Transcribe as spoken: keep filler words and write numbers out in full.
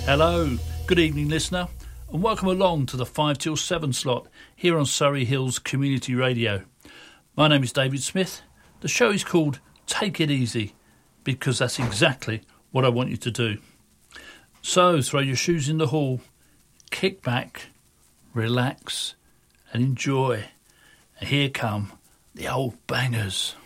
Hello, good evening listener, and welcome along to the five till seven slot here on Surrey Hills Community Radio. My name is David Smith. The show is called Take It Easy because that's exactly what I want you to do. So throw your shoes in the hall, kick back, relax and enjoy. And here come the old bangers.